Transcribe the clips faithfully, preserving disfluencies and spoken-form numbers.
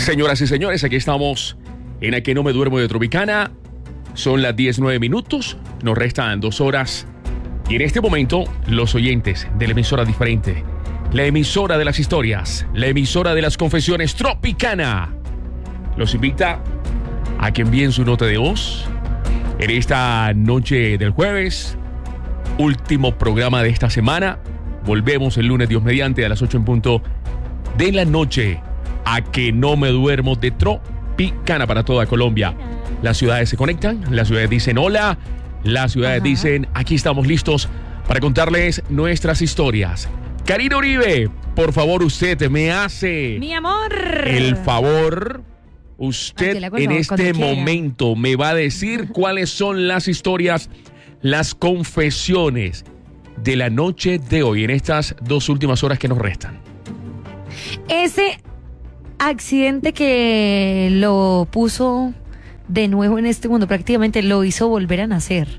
Señoras y señores, aquí estamos en A Que No Me Duermo de Tropicana. Son las diecinueve minutos, nos restan dos horas. Y en este momento, los oyentes de la emisora diferente, la emisora de las historias, la emisora de las confesiones Tropicana, los invita a que envíen su nota de voz en esta noche del jueves, último programa de esta semana. Volvemos el lunes, Dios mediante, a las ocho en punto de la noche. A Que No Me Duermo de Tropicana para toda Colombia. Las ciudades se conectan, las ciudades dicen hola, las ciudades Ajá. dicen aquí estamos listos para contarles nuestras historias. Karina Uribe, por favor, usted me hace mi amor el favor. Usted Ay, en este momento me va a decir cuáles son las historias, las confesiones de la noche de hoy, en estas dos últimas horas que nos restan. Ese accidente que lo puso de nuevo en este mundo, prácticamente lo hizo volver a nacer.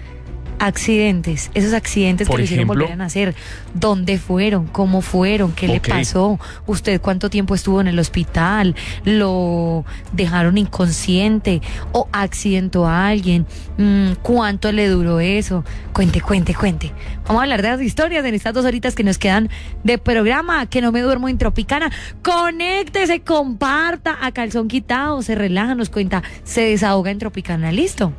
Accidentes, esos accidentes Por que lo hicieron ejemplo, volver a nacer. ¿Dónde fueron? ¿Cómo fueron? ¿Qué okay. le pasó? ¿Usted cuánto tiempo estuvo en el hospital? ¿Lo dejaron inconsciente? ¿O accidentó a alguien? ¿Cuánto le duró eso? Cuente, cuente, cuente. Vamos a hablar de las historias en estas dos horitas que nos quedan de programa. Que no me duermo en Tropicana. Conéctese, comparta a calzón quitado, se relaja, nos cuenta, se desahoga en Tropicana. ¿Listo?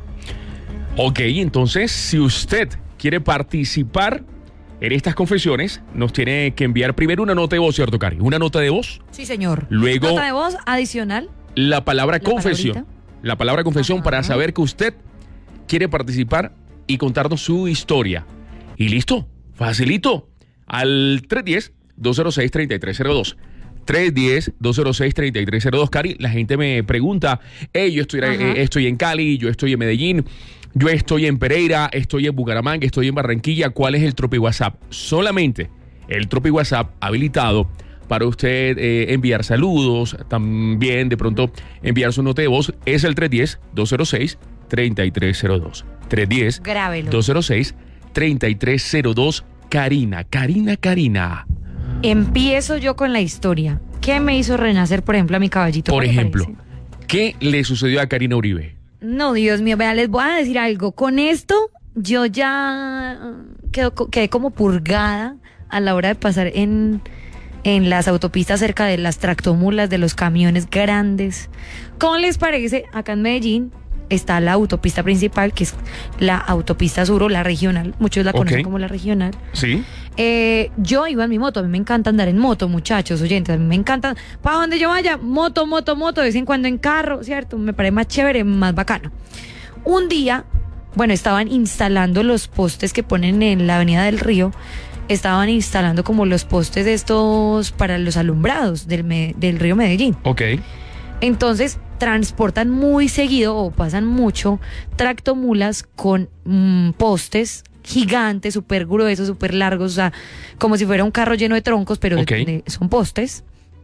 Ok, entonces, si usted quiere participar en estas confesiones, nos tiene que enviar primero una nota de voz, ¿cierto, Cari? Una nota de voz. Sí, señor. Luego, nota de voz adicional. La palabra la confesión. Palabrita. La palabra confesión Ajá. para saber que usted quiere participar y contarnos su historia. Y listo, facilito. Al tres uno cero, dos cero seis, tres tres cero dos. tres uno cero, dos cero seis, tres tres cero dos. Cari, la gente me pregunta, hey, yo estoy, eh, estoy en Cali, yo estoy en Medellín, yo estoy en Pereira, estoy en Bucaramanga, estoy en Barranquilla. ¿Cuál es el Tropi WhatsApp? Solamente el Tropi WhatsApp habilitado para usted eh, enviar saludos, también de pronto enviar su nota de voz, es el tres uno cero, dos cero seis, tres tres cero dos. tres uno cero, Grábelo. dos cero seis, tres tres cero dos. Karina, Karina, Karina. Empiezo yo con la historia. ¿Qué me hizo renacer, por ejemplo, a mi caballito? Por ejemplo, ¿qué le sucedió a Karina Uribe? No, Dios mío, vea, les voy a decir algo. Con esto, yo ya quedo, quedé como purgada a la hora de pasar en, en las autopistas cerca de las tractomulas, de los camiones grandes. ¿Cómo les parece? Acá en Medellín está la autopista principal, que es la autopista sur o la regional. Muchos la conocen okay. como la regional. Sí. Eh, yo iba en mi moto, a mí me encanta andar en moto, muchachos, oyentes, a mí me encanta, para donde yo vaya, moto, moto, moto, de vez en cuando en carro, ¿cierto? Me parece más chévere, más bacano. Un día, bueno, estaban instalando los postes que ponen en la avenida del Río, estaban instalando como los postes estos para los alumbrados del, del río Medellín. Ok. Entonces, transportan muy seguido, o pasan mucho, tractomulas con mmm, postes gigantes, súper gruesos, súper largos, o sea, como si fuera un carro lleno de troncos, pero okay. de, de, son postes.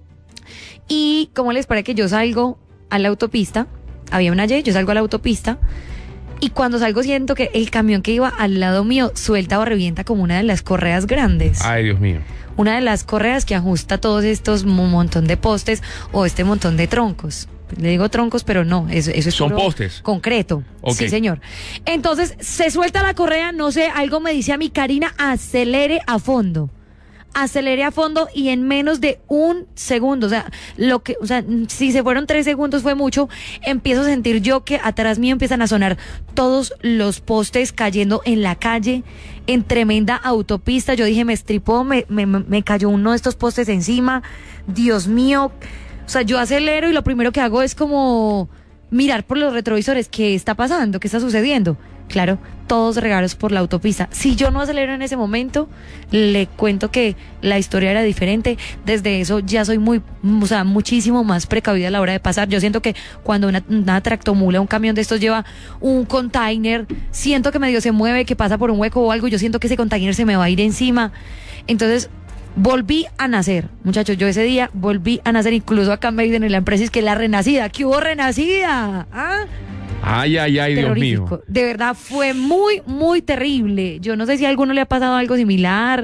Y ¿cómo les parece que yo salgo a la autopista? Había una Y, yo salgo a la autopista, y cuando salgo siento que el camión que iba al lado mío suelta o revienta como una de las correas grandes. Ay, Dios mío. Una de las correas que ajusta todos estos montón de postes o este montón de troncos. Le digo troncos, pero no, eso, eso es son postes. Concreto. Okay. Sí, señor. Entonces, se suelta la correa, no sé, algo me dice a mi Karina, acelere a fondo. Acelere a fondo y en menos de un segundo, o sea, lo que, o sea, si se fueron tres segundos fue mucho, empiezo a sentir yo que atrás mío empiezan a sonar todos los postes cayendo en la calle, en tremenda autopista. Yo dije, me estripó, me, me, me cayó uno de estos postes encima, Dios mío. O sea, yo acelero y lo primero que hago es como mirar por los retrovisores qué está pasando, qué está sucediendo. Claro, todos regados por la autopista. Si yo no acelero en ese momento, le cuento que la historia era diferente. Desde eso ya soy muy, o sea, muchísimo más precavida a la hora de pasar. Yo siento que cuando una, una tractomula, un camión de estos lleva un container, siento que medio se mueve, que pasa por un hueco o algo, yo siento que ese container se me va a ir encima. Entonces, volví a nacer, muchachos, yo ese día volví a nacer, incluso acá me dicen en la empresa, es que la renacida, ¿qué hubo renacida? ¿Ah? Ay, ay, ay, Dios mío. De verdad, fue muy, muy terrible. Yo no sé si a alguno le ha pasado algo similar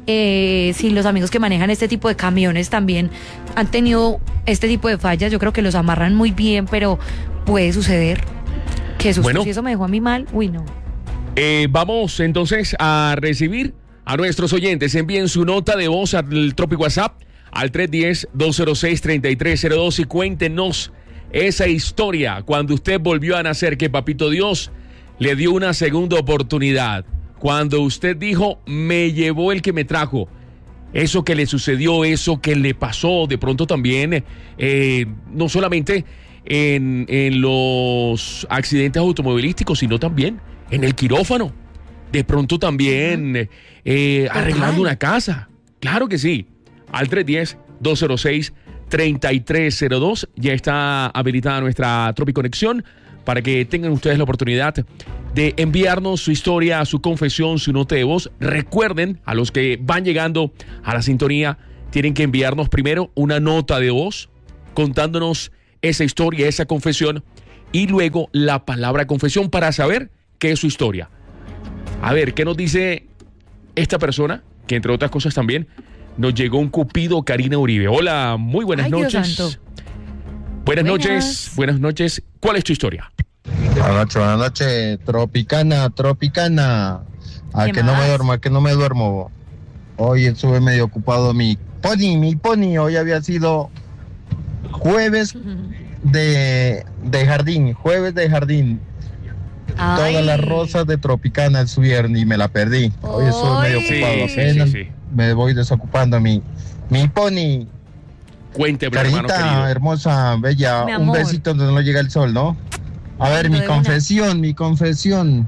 eh, si los amigos que manejan este tipo de camiones también han tenido este tipo de fallas. Yo creo que los amarran muy bien, pero puede suceder. Que susto, Bueno. si eso me dejó a mí mal, uy no. Eh, vamos entonces a recibir a nuestros oyentes. Envíen su nota de voz al Tropic WhatsApp al tres uno cero, dos cero seis, tres tres cero dos y cuéntenos esa historia cuando usted volvió a nacer, que Papito Dios le dio una segunda oportunidad. Cuando usted dijo, me llevó el que me trajo. Eso que le sucedió, eso que le pasó, de pronto también, eh, no solamente en, en los accidentes automovilísticos, sino también en el quirófano. De pronto también eh, arreglando una casa. Claro que sí. Al tres uno cero, dos cero seis, tres tres cero dos ya está habilitada nuestra Tropiconexión para que tengan ustedes la oportunidad de enviarnos su historia, su confesión, su nota de voz. Recuerden, a los que van llegando a la sintonía, tienen que enviarnos primero una nota de voz contándonos esa historia, esa confesión, y luego la palabra confesión para saber qué es su historia. A ver, ¿qué nos dice esta persona? Que entre otras cosas también nos llegó un cupido, Karina Uribe. Hola, muy buenas Ay, Dios noches. santo. Buenas, Buenas. noches, buenas noches. ¿Cuál es tu historia? Buenas noches, buenas noches, Tropicana, Tropicana. A ¿Qué que no más? me duermo, a que no me duermo. Hoy estuve medio ocupado mi pony, mi pony. Hoy había sido jueves de, de jardín, jueves de jardín. Ay. Todas las rosas de Tropicana subieron y me la perdí. Hoy estuve medio Ay. ocupado. Sí, sí, Apenas sí, sí. me voy desocupando mi, mi pony. Cuénteme, hermano Carita, querido. hermosa, bella, Mi un amor. besito donde no llega el sol, ¿no? A ver, Ay, mi de una. confesión, mi confesión.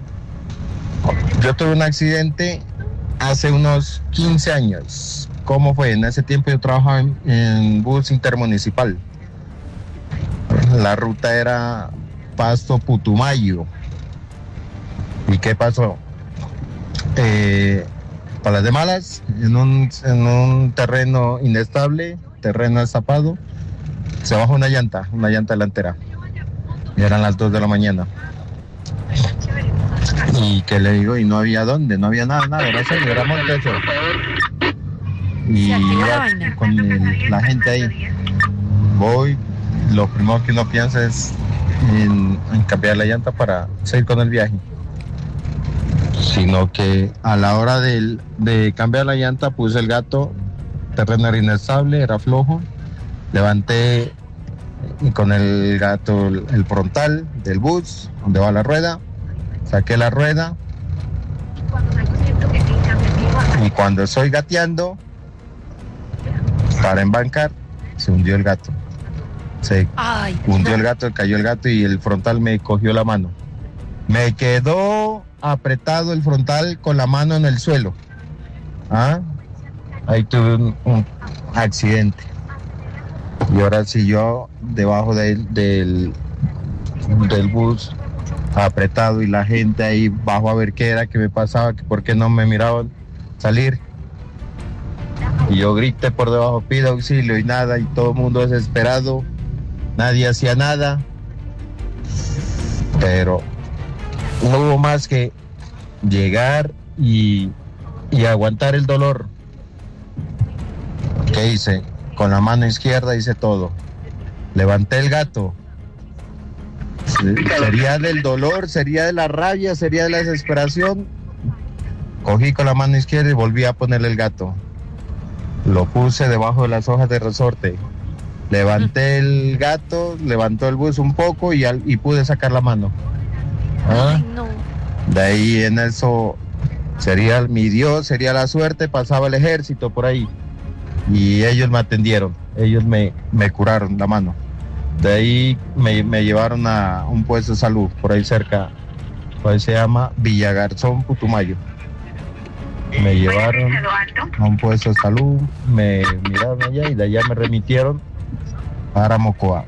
Yo tuve un accidente hace unos quince años. ¿Cómo fue? En ese tiempo yo trabajaba en, en bus intermunicipal. La ruta era Pasto Putumayo. ¿Y qué pasó? Eh, para las de malas, en un, en un terreno inestable, terreno destapado, se bajó una llanta, una llanta delantera. Y eran las dos de la mañana. Y que le digo, y no había dónde, no había nada, nada, era serio, era monte eso. Y Se activó la iba vaina. con el- la gente ahí. Voy, lo primero que uno piensa es en, en cambiar la llanta para seguir con el viaje. Sino que a la hora de, de cambiar la llanta puse el gato, terreno era inestable, era flojo, levanté y con el gato el, el frontal del bus, donde va la rueda, saqué la rueda y cuando estoy gateando para embancar, se hundió el gato. Se Ay. hundió el gato, cayó el gato y el frontal me cogió la mano. Me quedó apretado el frontal con la mano en el suelo. ¿Ah? Ahí tuve un, un accidente. Y ahora sí yo debajo del, del, del bus apretado y la gente ahí bajo a ver qué era, qué me pasaba, que por qué no me miraban salir. Y yo grité por debajo, pido auxilio y nada, y todo el mundo desesperado. Nadie hacía nada. Pero no hubo más que llegar y, y aguantar el dolor. ¿Qué hice? Con la mano izquierda hice todo. Levanté el gato. Sería del dolor, sería de la rabia, sería de la desesperación. Cogí con la mano izquierda y volví a ponerle el gato. Lo puse debajo de las hojas de resorte. Levanté el gato, levantó el bus un poco y, al, y pude sacar la mano. ¿Ah? Ay, no. De ahí en eso sería mi Dios, sería la suerte, pasaba el ejército por ahí. Y ellos me atendieron, ellos me, me curaron la mano. De ahí me, me llevaron a un puesto de salud por ahí cerca, por ahí se llama Villagarzón, Putumayo. Me llevaron a un puesto de salud, me miraron allá y de allá me remitieron para Mocoa,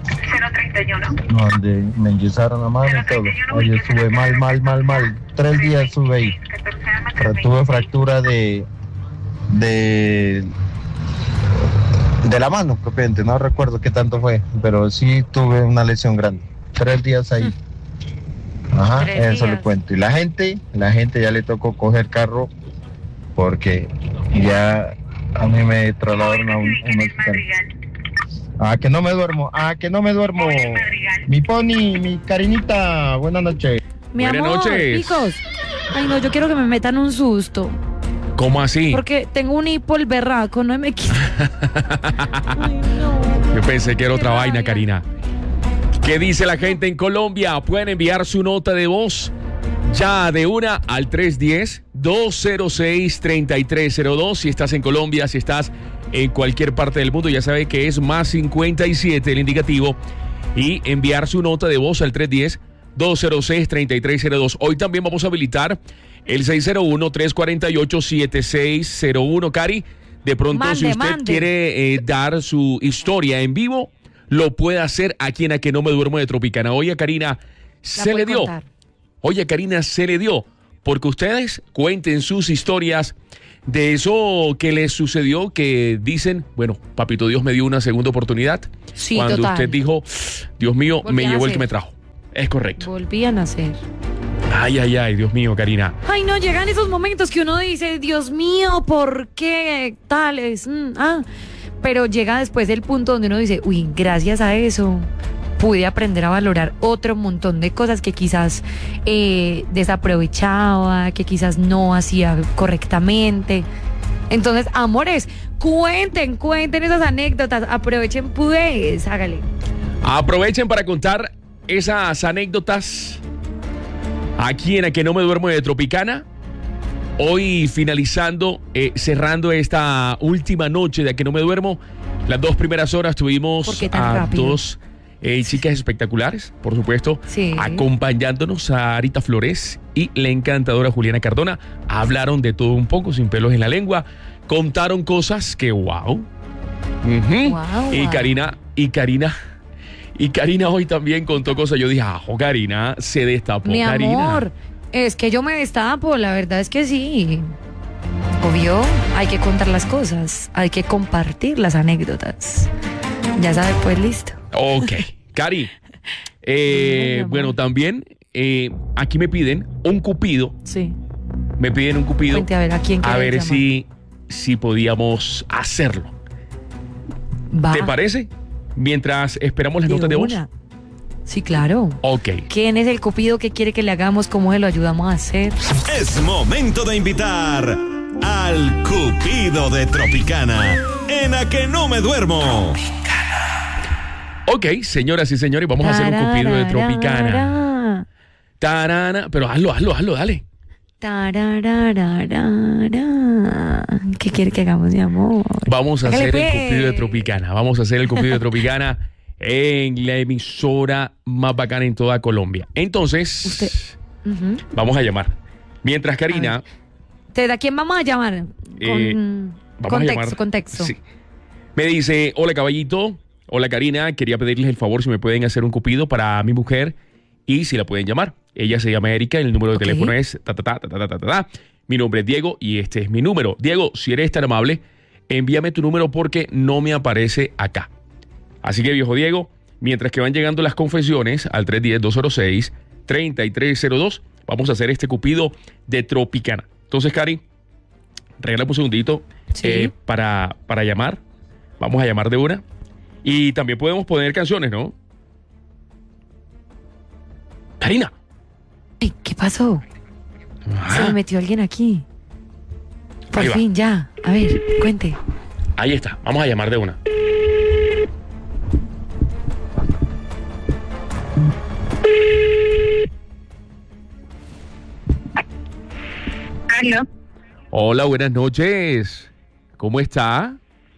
donde me enyesaron la mano y todo. Ahí estuve mal, mal, mal, mal. Tres días estuve ahí. Fra- Tuve fractura de, de, de la mano, propiamente. No recuerdo qué tanto fue, pero sí tuve una lesión grande. Tres días ahí. Ajá, Tres eso le días. cuento. Y la gente, la gente ya le tocó coger carro porque ya a mí me trasladaron a un, un hospital. Ah, que no me duermo, ah, que no me duermo. Mi pony, mi carinita, buenas noches. Mi Buenas amor, noches. chicos. Ay, no, yo quiero que me metan un susto. ¿Cómo así? Porque tengo un hipo el berraco, no me quita. Ay, no. Yo pensé que era otra Qué vaina, rabia. Karina. ¿Qué dice la gente en Colombia? Pueden enviar su nota de voz ya de una al tres uno cero, dos cero seis, tres tres cero dos. Si estás en Colombia, si estás en cualquier parte del mundo, ya sabe que es más cincuenta y siete el indicativo. Y enviar su nota de voz al tres uno cero, dos cero seis, tres tres cero dos. Hoy también vamos a habilitar el seis cero uno, tres cuatro ocho, siete seis cero uno. Cari, de pronto Mande, si usted mande. quiere eh, dar su historia en vivo, lo puede hacer aquí en A Que No Me Duermo de Tropicana. Oye, Karina, se puede le dio. contar. Oye, Karina, se le dio. Porque ustedes cuenten sus historias de eso que les sucedió, que dicen, bueno, papito Dios me dio una segunda oportunidad. Sí, Cuando total. usted dijo, Dios mío, Volví me a llevó el nacer. que me trajo. Es correcto. Volví a nacer. Ay, ay, ay, Dios mío, Karina. Ay, no, llegan esos momentos que uno dice, Dios mío, ¿por qué tales? Mm, ah. Pero llega después el punto donde uno dice, uy, gracias a eso pude aprender a valorar otro montón de cosas que quizás eh, desaprovechaba, que quizás no hacía correctamente. Entonces, amores, cuenten, cuenten esas anécdotas, aprovechen pues, hágale. Aprovechen para contar esas anécdotas aquí en A Que No Me Duermo de Tropicana. Hoy finalizando, eh, cerrando esta última noche de A Que No Me Duermo. Las dos primeras horas ¿Por tuvimos qué tan a rápido? dos eh, chicas espectaculares, por supuesto, Sí. acompañándonos a Arita Flores y la encantadora Juliana Cardona. Hablaron de todo un poco, sin pelos en la lengua. Contaron cosas que wow. Ujú. Guau, Y guau. Karina, y Karina, y Karina hoy también contó cosas. Yo dije, ajo, Karina, se destapó. Mi Karina. amor, es que yo me destapo, la verdad es que sí. Obvio, hay que contar las cosas, hay que compartir las anécdotas. Ya sabes, pues listo. Ok, Cari. eh, Mi amor. bueno, también eh, aquí me piden un cupido. Sí. Me piden un cupido. Cuente, a ver, ¿a quién A quieres ver llamar? si, si podíamos hacerlo. Va. ¿Te parece? Mientras esperamos las notas de voz. una. Sí, claro. Ok. ¿Quién es el cupido que quiere que le hagamos? ¿Cómo se lo ayudamos a hacer? Es momento de invitar al Cupido de Tropicana en A Que No Me Duermo. Ok, señoras y señores, vamos a hacer un cupido de Tropicana. Tararara. Tarana. Pero hazlo, hazlo, hazlo, dale. Tarararara. ¿Qué quiere que hagamos, mi amor? Vamos a Hágale, hacer el pues. cupido de Tropicana. Vamos a hacer el cupido de Tropicana en la emisora más bacana en toda Colombia. Entonces, Usted- Ujú. vamos a llamar. Mientras Karina, ¿Te da quién vamos a llamar? Con Eh, vamos contexto, a llamar. contexto. Sí. Me dice, hola caballito, hola Karina, quería pedirles el favor si me pueden hacer un cupido para mi mujer y si la pueden llamar. Ella se llama Erika, el número de Ok. teléfono es ta ta ta ta ta ta ta ta. Mi nombre es Diego y este es mi número. Diego, si eres tan amable, envíame tu número porque no me aparece acá. Así que, viejo Diego, mientras que van llegando las confesiones al tres uno cero, dos cero seis, tres tres cero dos, vamos a hacer este cupido de Tropicana. Entonces, Cari, regálame un segundito Sí. eh, para, para llamar. Vamos a llamar de una. Y también podemos poner canciones, ¿no? Karina. Ay, ¿qué pasó? Se Ah, me metió alguien aquí. Por Ahí va. fin, ya. A ver, cuente. ahí está. Vamos a llamar de una. Aló. Hola, buenas noches. ¿Cómo está?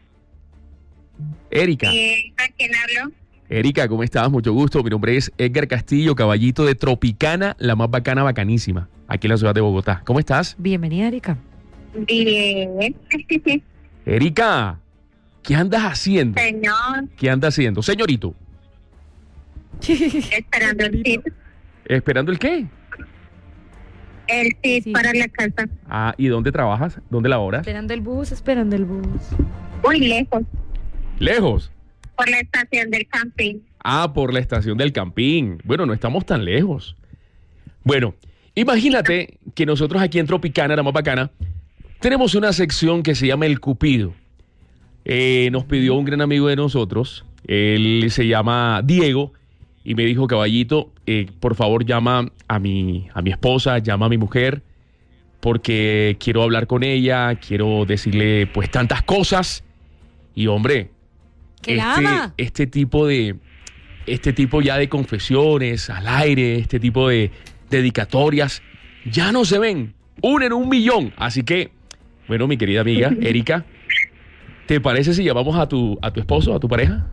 Erika. Eh, ¿A quién hablo? Erika, ¿cómo estás? Mucho gusto. Mi nombre es Edgar Castillo, caballito de Tropicana, la más bacana, bacanísima, aquí en la ciudad de Bogotá. ¿Cómo estás? Bienvenida, Erika. Bien. Erika, ¿qué andas haciendo? Señor, ¿Qué andas haciendo? Señorito, esperando el tip. ¿esperando el qué? El tip Sí. para la casa. Ah, ¿y dónde trabajas? ¿Dónde laboras? Esperando el bus, esperando el bus. Muy lejos, Lejos. por la estación del camping. Ah, por la estación del Campín. Bueno, no estamos tan lejos. Bueno, imagínate que nosotros aquí en Tropicana, la más bacana, tenemos una sección que se llama El Cupido. Eh, nos pidió un gran amigo de nosotros, él se llama Diego, y me dijo, caballito, eh, por favor llama a mi, a mi esposa, llama a mi mujer, porque quiero hablar con ella, quiero decirle pues tantas cosas. Y hombre, ¿Que la este, ama? este tipo de, este tipo ya de confesiones al aire, este tipo de dedicatorias, ya no se ven, una en un millón. Así que, bueno, mi querida amiga Erika, ¿te parece si llamamos a tu, a tu esposo, a tu pareja?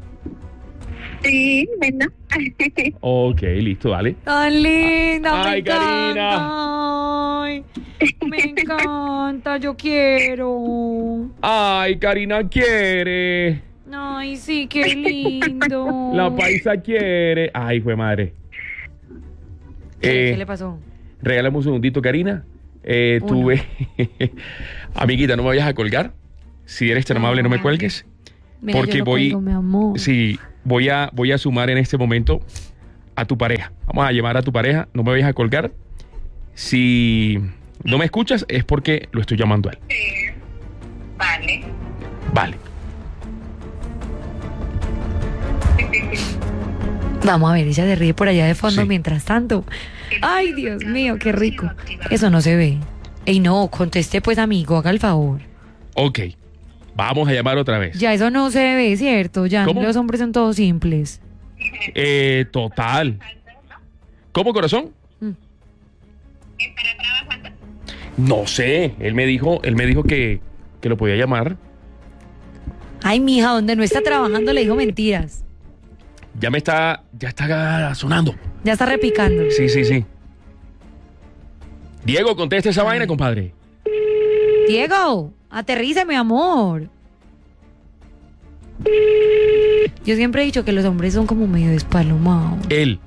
Sí, bueno. Ok, listo, dale. Tan linda, Ay, me Karina. encanta. Ay, me encanta, yo quiero. Ay, Karina quiere. Ay, sí, qué lindo. La paisa quiere. Ay, fue madre. ¿Qué, Eh, ¿Qué le pasó? Regálame un segundito, Karina. Eh, Uno. tuve... Amiguita, no me vayas a colgar. Si eres tan amable, no me cuelgues. Mira, porque yo no voy... cuelgo, mi amor. Sí, voy a, voy a sumar en este momento a tu pareja. Vamos a llamar a tu pareja. No me vayas a colgar. Si no me escuchas, es porque lo estoy llamando a él. Sí. Vale. Vale. Vamos a ver, ella se ríe por allá de fondo Sí. mientras tanto. Ay, Dios mío, qué rico. Eso no se ve. Ey, no, conteste pues, amigo, haga el favor. Ok. Vamos a llamar otra vez. Ya eso no se ve, ¿cierto? Ya ¿Cómo? los hombres son todos simples. Eh, total. ¿Cómo, corazón? Mm. ¿Estará trabajando? No sé. Él me dijo, él me dijo que, que lo podía llamar. Ay, mija, donde no está trabajando le dijo mentiras. Ya me está, ya está sonando. Ya está repicando. Sí, sí, sí. Diego, conteste esa vaina, compadre. Diego, aterriza, mi amor. Yo siempre he dicho que los hombres son como medio despalomados. Él.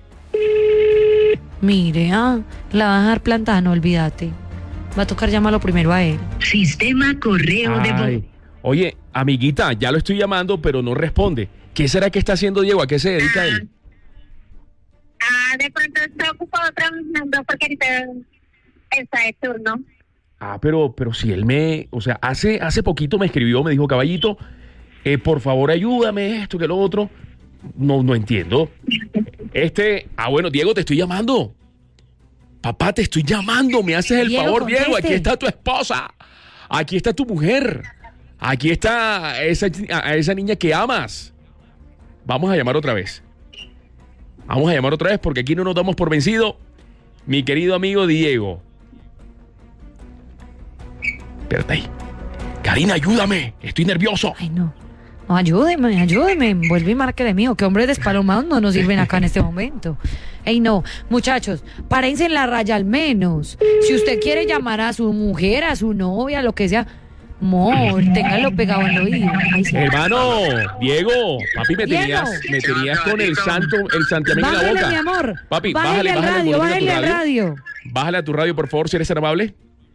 Mire, ah, la va a dejar plantada, no olvídate. Va a tocar llamarlo primero a él. Sistema correo de voz. Ay. Oye, amiguita, ya lo estoy llamando, pero no responde. ¿Qué será que está haciendo Diego? ¿A qué se dedica él? Ah, de pronto está ocupado trabajando porque ahorita está de turno. Ah, pero, pero si él me, o sea, hace, hace poquito me escribió, me dijo, caballito, eh, por favor ayúdame, esto, que lo otro. No, no entiendo. Este, ah, bueno, Diego, te estoy llamando. Papá, te estoy llamando, me haces el Diego, favor, Diego, conteste. aquí está tu esposa, aquí está tu mujer, aquí está esa, a esa niña que amas. Vamos a llamar otra vez. Vamos a llamar otra vez porque aquí no nos damos por vencido. Mi querido amigo Diego. Espérate ahí. Karina, ayúdame. Estoy nervioso. Ay, no. No, ayúdeme, ayúdeme. Vuelve y márquele mío. Que hombres despalomados no nos sirven acá en este momento. Ey, no. Muchachos, párense en la raya al menos. Si usted quiere llamar a su mujer, a su novia, lo que sea, amor, téngalo pegado al oído. Ay, sí. Hermano, Diego, papi, me Diego. tenías, me tenías con el santo, el santiamén en la Bájale, boca. mi amor. Papi, bájale, bájale, al bájale el radio, volumen bájale a al tu radio. Bájale a tu radio, por favor, si eres tan amable.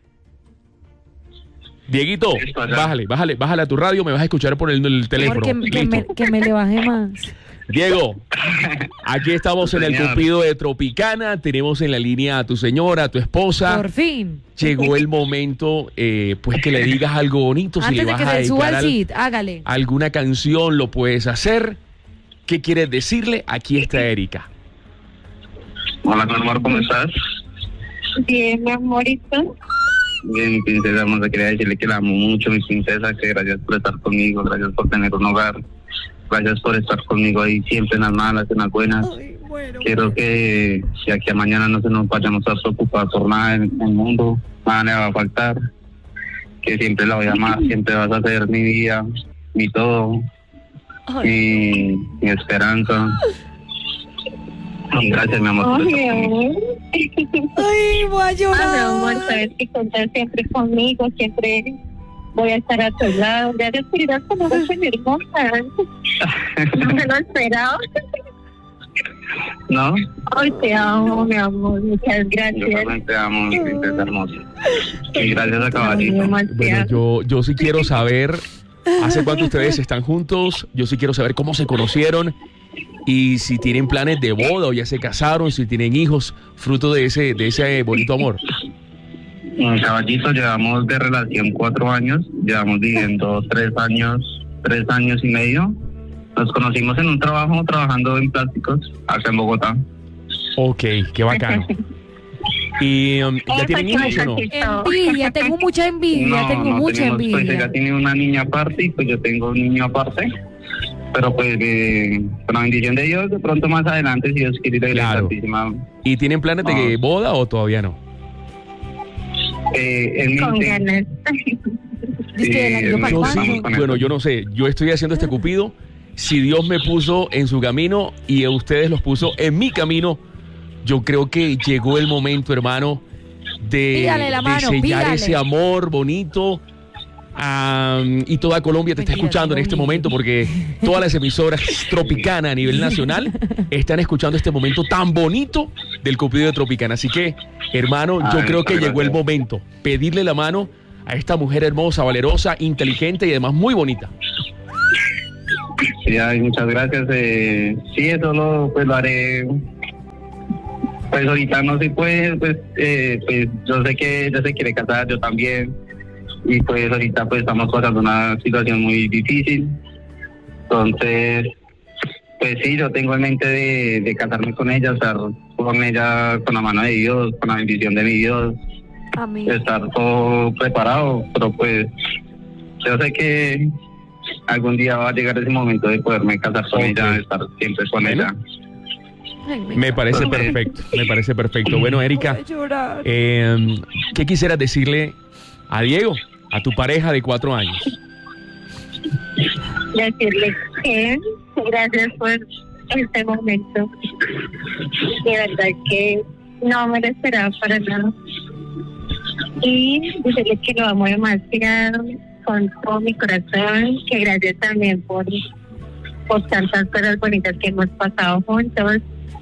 Dieguito, bájale, bájale, bájale a tu radio, me vas a escuchar por el, el teléfono. Porque que me, Listo. que me le baje más. Diego, aquí estamos en el Señor. Cupido de Tropicana, tenemos en la línea a tu señora, a tu esposa. Por fin. Llegó el momento, eh, pues que le digas algo bonito, si le Antes de vas que a se suba dedicar al al- sit, hágale. alguna canción, lo puedes hacer. ¿Qué quieres decirle? Aquí está Erika. Hola, mi amor, ¿cómo estás? Bien, mi amorito. Bien, mi princesa hermosa, quería decirle que la amo mucho, mi princesa, que gracias por estar conmigo, gracias por tener un hogar, gracias por estar conmigo ahí siempre en las malas, en las buenas. Quiero que si aquí a mañana no se nos vayamos a preocupar por nada en el mundo, nada le va a faltar, que siempre la voy a amar, siempre vas a ser mi vida, mi todo, mi, mi esperanza. Gracias, mi amor, por estar Ay, conmigo. amor. Ay, voy a Ah, mi llorar. amor, sabes que contar siempre conmigo, siempre voy a estar a tu lado. Gracias por ir a conocer mi hermosa. No me lo esperaba. ¿No? Ay, te amo, mi amor. Muchas Yo gracias. también te amo, mi princesa hermosa. Y gracias a Te amo Caballito. Bueno, demasiado. yo, yo sí quiero saber hace cuánto ustedes están juntos, yo sí quiero saber cómo se conocieron y si tienen planes de boda o ya se casaron, si tienen hijos, fruto de ese, de ese bonito amor. Un caballito, llevamos de relación cuatro años, llevamos viviendo tres años, tres años y medio. Nos conocimos en un trabajo, trabajando en plásticos, acá en Bogotá. Ok, qué bacano. ¿Y um, ya Eso, tienen hijos o no? Envidia, tengo mucha envidia, tengo mucha tenemos, envidia. Pues ella tiene una niña aparte y pues yo tengo un niño aparte. Pero pues eh, con la bendición de Dios, de pronto más adelante, si Dios quiere, ir a la Claro. Santísima. ¿Y tienen planes de Ah. boda o todavía no? Eh, en Con mente, ganas. Dice que el año Sí, Yo pasado. sí, con bueno, eso. yo no sé, yo estoy haciendo este cupido, si Dios me puso en su camino y a ustedes los puso en mi camino, yo creo que llegó el momento, hermano, de, Pídale la de mano, sellar pídale. ese amor bonito. Am, y toda Colombia te está Mentira, escuchando en no, este ni- momento porque todas las emisoras Tropicana a nivel nacional están escuchando este momento tan bonito del Cupido de Tropicana. Así que, hermano, yo Ay, creo que muchas llegó el gracias. momento. Pedirle la mano a esta mujer hermosa, valerosa, inteligente y además muy bonita. Sí, ay, muchas gracias. Eh, sí, eso lo, pues, lo haré. Pues ahorita no se puede, pues, eh, pues yo sé que ella se quiere casar, yo también. Y pues ahorita pues estamos pasando una situación muy difícil. Entonces, pues sí, yo tengo en mente de, de casarme con ella, estar con ella con la mano de Dios, con la bendición de mi Dios, Amén. estar todo preparado, pero pues yo sé que algún día va a llegar ese momento de poderme casar con Ok. ella, estar siempre con Bueno. ella. Ay, me Me parece Perfecto. perfecto, me parece perfecto. Bueno, Erika, voy a llorar. eh, ¿qué quisieras decirle a Diego, a tu pareja de cuatro años? Decirle que gracias por este momento. De verdad que no me lo esperaba para nada. Y decirle que lo amo demasiado con todo mi corazón, que gracias también por, por tantas cosas bonitas que hemos pasado juntos.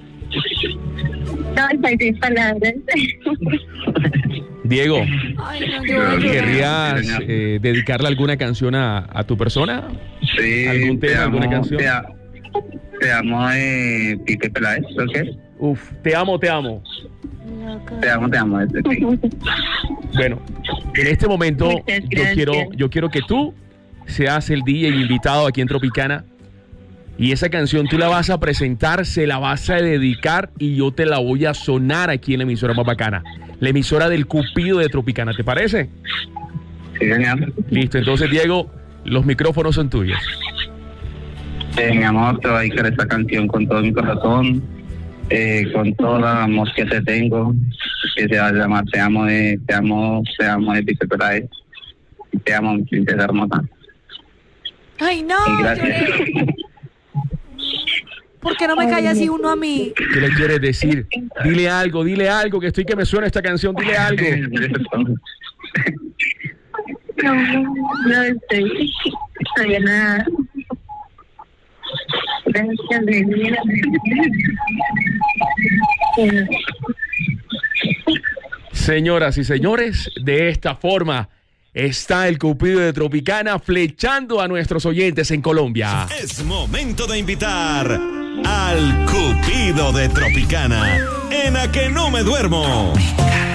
No, estoy sin palabras. Diego, Ay, no, yo voy a llorar. ¿querrías Sí, señor. eh, dedicarle alguna canción a, a tu persona? Sí, ¿Algún te tema, amo, alguna canción? Te, a- te amo de Pipe Peláez, ¿ok? Uf, te amo, te amo. Te amo, te amo. Este, sí. Bueno, en este momento Muchas yo gracias. quiero, yo quiero que tú seas el D J invitado aquí en Tropicana y esa canción tú la vas a presentar, se la vas a dedicar y yo te la voy a sonar aquí en la emisora más bacana, la emisora del Cupido de Tropicana, ¿te parece? Sí, señor. Listo, entonces Diego, los micrófonos son tuyos. Eh, mi amor, te voy a dedicar esta canción con todo mi corazón, eh, con todo el amor que te tengo, que se va a llamar Te amo de, te amo, te amo de Pipe Peláez. Y te amo, mi princesa hermosa. Ay, no, Y gracias. lloré. ¿Por qué no me cae así uno a mí? ¿Qué le quieres decir? Dile algo, dile algo, que estoy que me suena esta canción, dile algo. No, no estoy, estoy en nada. Gracias de vida. Señoras y señores, de esta forma está el Cupido de Tropicana flechando a nuestros oyentes en Colombia. Es momento de invitar al Cupido de Tropicana en A Que No Me Duermo.